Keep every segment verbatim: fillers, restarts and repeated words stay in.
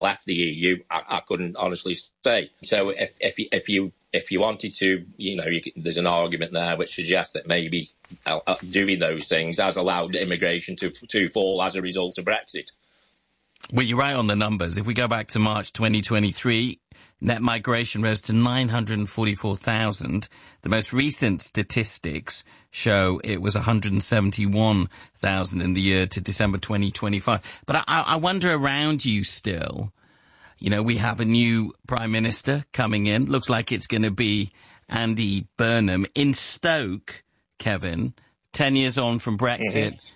left the E U, I, I couldn't honestly say. So if if you, if you if you wanted to, you know, you, there's an argument there which suggests that maybe uh, doing those things has allowed immigration to to fall as a result of Brexit. Well, you're right on the numbers. If we go back to March twenty twenty-three, net migration rose to nine hundred forty-four thousand. The most recent statistics show it was one hundred seventy-one thousand in the year to December twenty twenty-five. But I, I wonder around you still, you know, we have a new Prime Minister coming in. Looks like it's going to be Andy Burnham in Stoke, Kevin, ten years on from Brexit. Mm-hmm.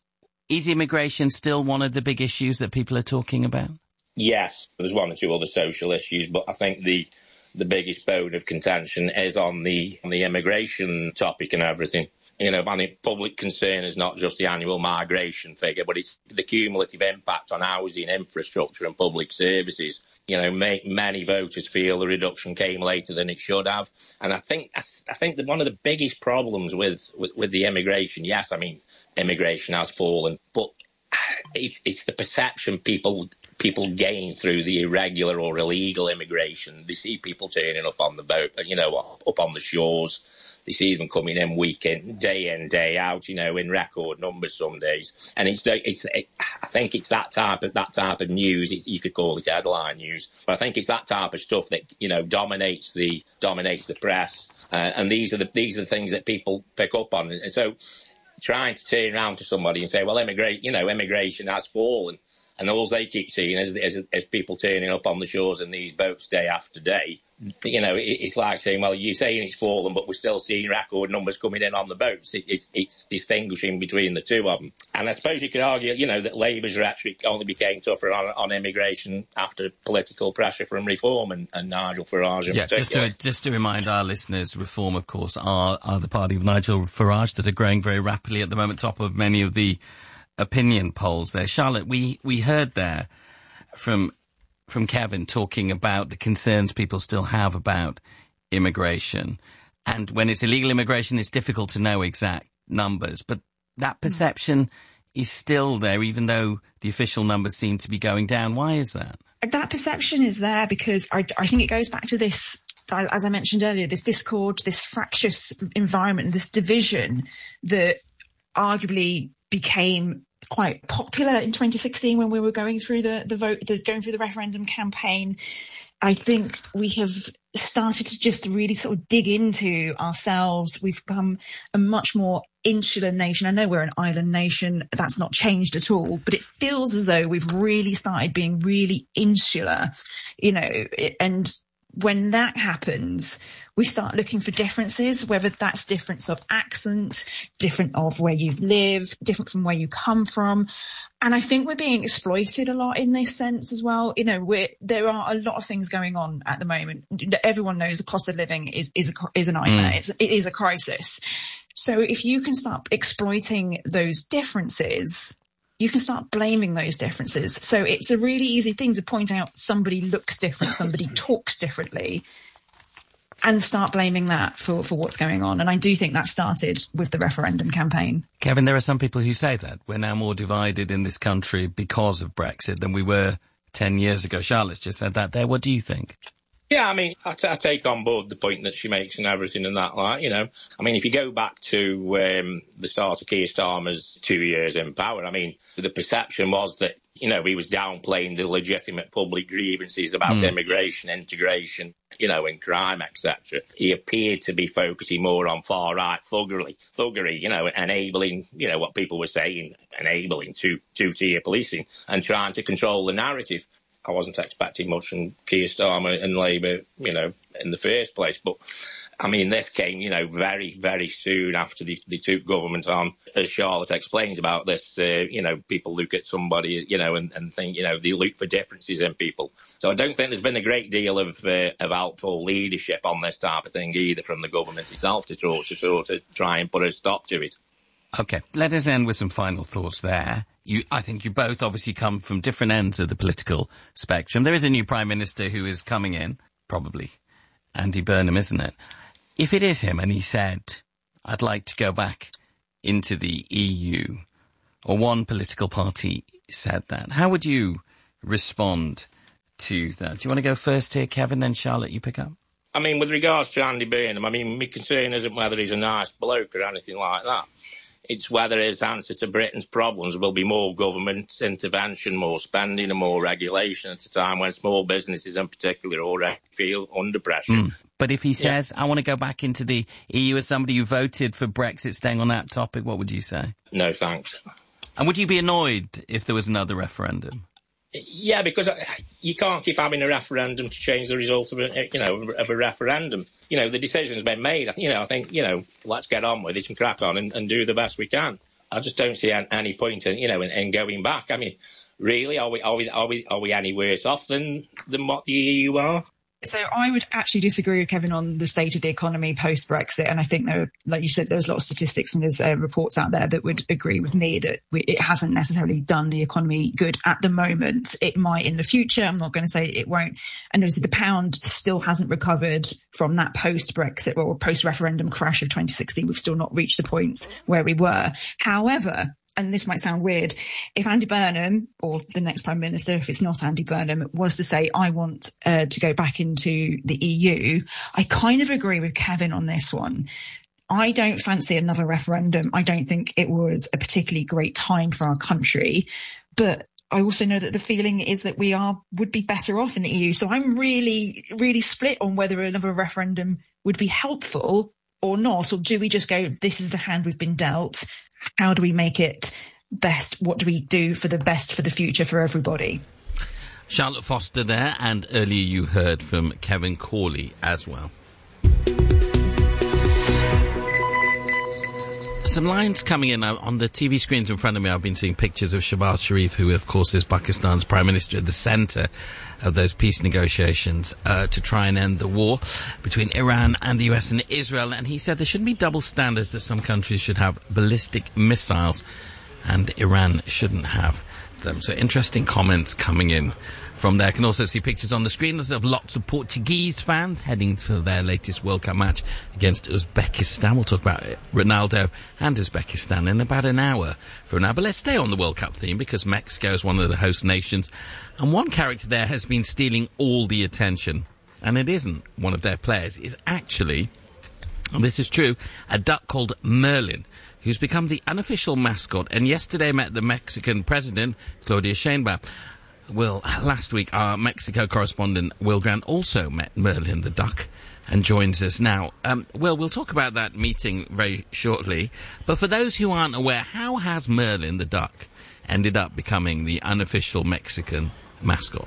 Is immigration still one of the big issues that people are talking about? Yes, there's one or two other social issues, but I think the the biggest bone of contention is on the on the immigration topic and everything. You know, I mean, public concern is not just the annual migration figure, but it's the cumulative impact on housing, infrastructure and public services. You know, make, many voters feel the reduction came later than it should have. And I think I, th- I think that one of the biggest problems with, with, with the immigration, yes, I mean, immigration has fallen, but it's, it's the perception people people gain through the irregular or illegal immigration. They see people turning up on the boat, you know, up on the shores. They see them coming in week in, day in, day out, you know, in record numbers some days. And it's, it's it, I think it's that type of that type of news. It's, you could call it headline news, but I think it's that type of stuff that, you know, dominates the dominates the press. Uh, and these are the these are the things that people pick up on. And so, trying to turn around to somebody and say, well, immigrate, you know, immigration has fallen, and all they keep seeing is, is, is people turning up on the shores in these boats day after day. You know, it, it's like saying, well, you're saying it's fallen, but we're still seeing record numbers coming in on the boats. It, it's, it's distinguishing between the two of them. And I suppose you could argue, you know, that Labour's rhetoric only became tougher on, on immigration after political pressure from Reform and, and Nigel Farage in yeah, particular. Just to, just to remind our listeners, Reform, of course, are, are the party of Nigel Farage that are growing very rapidly at the moment, top of many of the opinion polls there. Charlotte, we, we heard there from from Kevin talking about the concerns people still have about immigration. And when it's illegal immigration, it's difficult to know exact numbers. But that perception is still there, even though the official numbers seem to be going down. Why is that? That perception is there because I, I think it goes back to this, as I mentioned earlier, this discord, this fractious environment, this division that arguably became quite popular in twenty sixteen when we were going through the, the vote, the, going through the referendum campaign. I think we have started to just really sort of dig into ourselves. We've become a much more insular nation. I know we're an island nation. That's not changed at all, but it feels as though we've really started being really insular, you know, and when that happens, we start looking for differences, whether that's difference of accent, different of where you've lived, different from where you come from. And I think we're being exploited a lot in this sense as well. You know, we're, there are a lot of things going on at the moment. Everyone knows the cost of living is, is a, is a nightmare. Mm. It's, it is a crisis. So if you can start exploiting those differences, you can start blaming those differences. So it's a really easy thing to point out somebody looks different, somebody talks differently, and start blaming that for, for what's going on. And I do think that started with the referendum campaign. Kevin, there are some people who say that we're now more divided in this country because of Brexit than we were ten years ago. Charlotte's just said that there. What do you think? Yeah, I mean, I, t- I take on board the point that she makes and everything and that, like, you know. I mean, if you go back to um, the start of Keir Starmer's two years in power, I mean, the perception was that, you know, he was downplaying the legitimate public grievances about mm. immigration, integration, you know, and crime, et cetera. He appeared to be focusing more on far-right thuggery, thuggery, you know, enabling, you know, what people were saying, enabling two, two-tier policing and trying to control the narrative. I wasn't expecting much from Keir Starmer and Labour, you know, in the first place. But, I mean, this came, you know, very, very soon after they, they took government on. As Charlotte explains about this, uh, you know, people look at somebody, you know, and, and think, you know, they look for differences in people. So I don't think there's been a great deal of uh, of helpful leadership on this type of thing either from the government itself to, to, to sort of try and put a stop to it. OK, let us end with some final thoughts there. You, I think you both obviously come from different ends of the political spectrum. There is a new Prime Minister who is coming in, probably Andy Burnham, isn't it? If it is him and he said, I'd like to go back into the E U, or one political party said that, how would you respond to that. Do you want to go first here, Kevin, then Charlotte, you pick up? I mean, with regards to Andy Burnham, I mean, my concern isn't whether he's a nice bloke or anything like that. It's whether his answer to Britain's problems will be more government intervention, more spending and more regulation at a time when small businesses in particular already feel under pressure. Mm. But if he says, yeah. I want to go back into the E U as somebody who voted for Brexit, staying on that topic, what would you say? No, thanks. And would you be annoyed if there was another referendum? Yeah, because you can't keep having a referendum to change the result of a, you know, of a referendum. You know, the decision's been made. You know, I think, you know, let's get on with it and crack on and, and do the best we can. I just don't see any point in, you know, in, in going back. I mean, really, are we, are we, are we, are we any worse off than, than what the E U are? So I would actually disagree with Kevin on the state of the economy post-Brexit. And I think there, like you said, there's a lot of statistics and there's uh, reports out there that would agree with me that we, it hasn't necessarily done the economy good at the moment. It might in the future. I'm not going to say it won't. And obviously the pound still hasn't recovered from that post-Brexit or post-referendum crash of twenty sixteen. We've still not reached the points where we were. However, and this might sound weird, if Andy Burnham, or the next Prime Minister, if it's not Andy Burnham, was to say, I want uh, to go back into the E U, I kind of agree with Kevin on this one. I don't fancy another referendum. I don't think it was a particularly great time for our country. But I also know that the feeling is that we are would be better off in the E U. So I'm really, really split on whether another referendum would be helpful or not. Or do we just go, this is the hand we've been dealt? How do we make it best? What do we do for the best for the future for everybody? Charlotte Foster there, and earlier you heard from Kevin Cawley as well. Some lines coming in now on the T V screens in front of me. I've been seeing pictures of Shehbaz Sharif, who of course is Pakistan's Prime Minister, at the centre of those peace negotiations uh, to try and end the war between Iran and the U S and Israel. And he said there shouldn't be double standards, that some countries should have ballistic missiles and Iran shouldn't have them. So interesting comments coming in from there. I can also see pictures on the screen of lots of Portuguese fans heading for their latest World Cup match against Uzbekistan. We'll talk about it, Ronaldo and Uzbekistan, in about an hour from now. But let's stay on the World Cup theme, because Mexico is one of the host nations, and one character there has been stealing all the attention. And it isn't one of their players. It's actually, and this is true, a duck called Merlin, who's become the unofficial mascot, and yesterday met the Mexican president, Claudia Sheinbaum. Well, last week, our Mexico correspondent, Will Grant, also met Merlin the duck and joins us now. Um, Will, we'll talk about that meeting very shortly. But for those who aren't aware, how has Merlin the duck ended up becoming the unofficial Mexican mascot?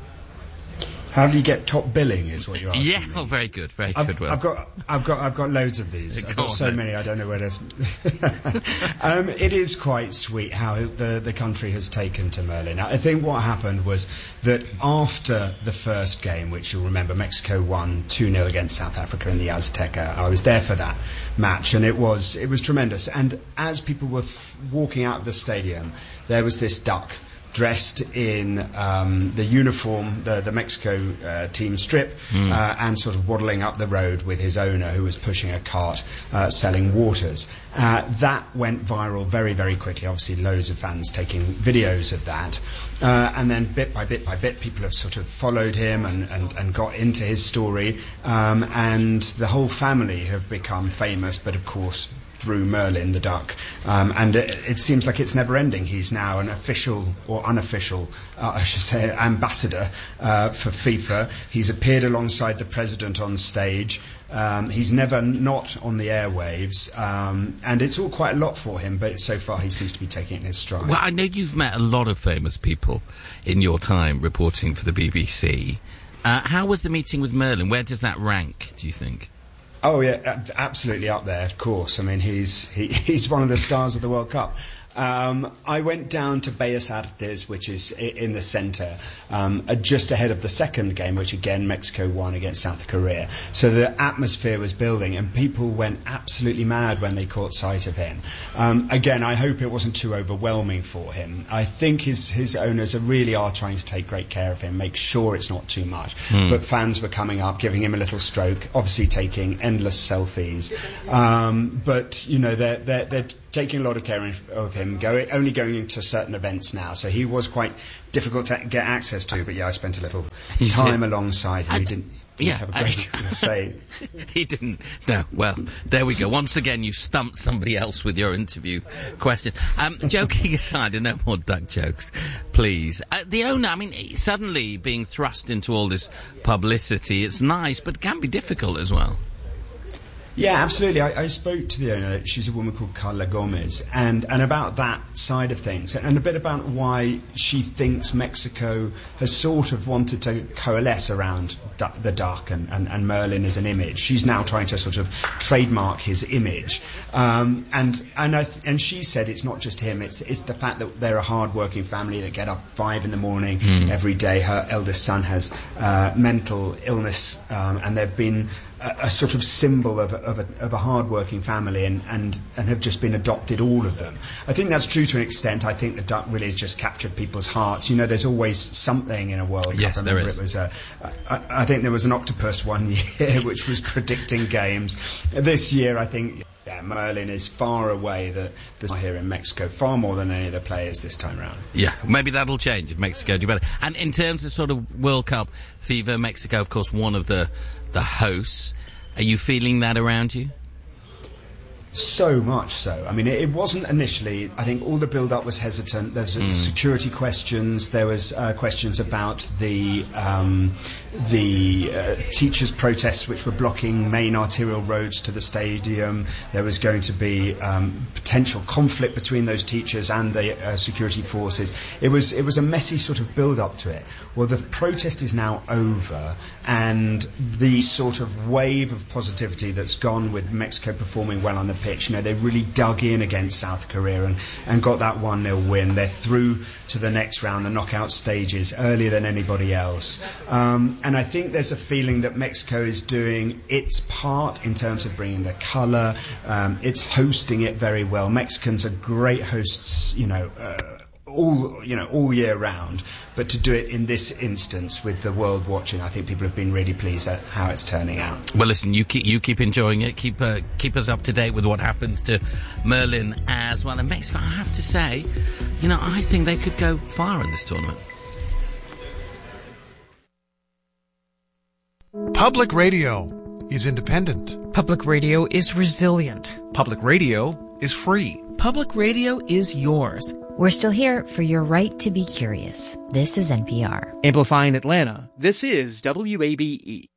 How do you get top billing, is what you're asking Yeah, me. oh, very good, very I've, good. Will. I've got, I've got, I've got loads of these. I've got so then. many, I don't know where there's. um, it is quite sweet how the the country has taken to Merlin. I think what happened was that after the first game, which you'll remember, Mexico won two nil against South Africa in the Azteca. I was there for that match, and it was it was tremendous. And as people were f- walking out of the stadium, there was this duck dressed in um, the uniform, the, the Mexico uh, team strip, mm. uh, and sort of waddling up the road with his owner, who was pushing a cart uh, selling waters. Uh, that went viral very, very quickly. Obviously, loads of fans taking videos of that. Uh, and then bit by bit by bit, people have sort of followed him and, and, and got into his story. Um, and the whole family have become famous, but of course, through Merlin the duck, um, and it, it seems like it's never ending. He's now an official or unofficial, uh, I should say, ambassador uh, for FIFA. He's appeared alongside the president on stage. Um, he's never not on the airwaves, um, and it's all quite a lot for him, but so far he seems to be taking it in his stride. Well, I know you've met a lot of famous people in your time reporting for the B B C. Uh, how was the meeting with Merlin? Where does that rank, do you think? Oh yeah, absolutely up there, of course. I mean, he's he, he's one of the stars of the World Cup. Um, I went down to Bellas Artes, which is in the centre, um, just ahead of the second game, which again Mexico won against South Korea. So the atmosphere was building, and people went absolutely mad when they caught sight of him. Um, again, I hope it wasn't too overwhelming for him. I think his his owners are really are trying to take great care of him, make sure it's not too much. Mm. But fans were coming up, giving him a little stroke, obviously taking endless selfies. Um, but you know, they're they're they're taking a lot of care of him, going, only going to certain events now. So he was quite difficult to get access to. But yeah, I spent a little You time did. alongside him. I- He didn't, he Yeah, didn't have a great deal to say. He didn't. No. Well, there we go. Once again, you stumped somebody else with your interview question. Um, joking aside, and no more duck jokes, please. Uh, the owner, I mean, suddenly being thrust into all this publicity, it's nice, but it can be difficult as well. Yeah, absolutely. I, I spoke to the owner. She's a woman called Carla Gomez, and, and about that side of things, and a bit about why she thinks Mexico has sort of wanted to coalesce around du- the duck and, and, and Merlin as an image. She's now trying to sort of trademark his image, um, and and I th- and she said it's not just him. It's it's the fact that they're a hard-working family that get up five in the morning mm. every day. Her eldest son has uh, mental illness, um, and they've been A, a sort of symbol of a, of a, of a hard-working family, and, and, and have just been adopted, all of them. I think that's true to an extent. I think the duck really has just captured people's hearts. You know, there's always something in a World Cup. Yes, I remember there is. It was a, I, I think there was an octopus one year which was predicting games. This year, I think, yeah, Merlin is far away the, the here in Mexico, far more than any of the players this time round. Yeah, maybe that'll change if Mexico do better. And in terms of sort of World Cup fever, Mexico, of course, one of the the hosts. Are you feeling that around you? So much so. I mean, it, it wasn't initially. I think all the build-up was hesitant. There was mm. security questions. There was uh, questions about the um, the uh, teachers' protests, which were blocking main arterial roads to the stadium. There was going to be um, potential conflict between those teachers and the uh, security forces. It was it was a messy sort of build-up to it. Well, the protest is now over, and the sort of wave of positivity that's gone with Mexico performing well on the pitch. You know, they really dug in against South Korea and, and got that one nil win. They're through to the next round, the knockout stages, earlier than anybody else. Um, and I think there's a feeling that Mexico is doing its part in terms of bringing the colour. Um, it's hosting it very well. Mexicans are great hosts, you know, uh, all you know all year round, but to do it in this instance with the world watching, I think people have been really pleased at how it's turning out. Well, listen, you keep you keep enjoying it. Keep uh, keep us up to date with what happens to Merlin as well. And Mexico, I have to say, you know, I think they could go far in this tournament. Public radio is independent. Public radio is resilient. Public radio is free. Public radio is yours. We're still here for your right to be curious. This is N P R. Amplifying Atlanta, this is W A B E.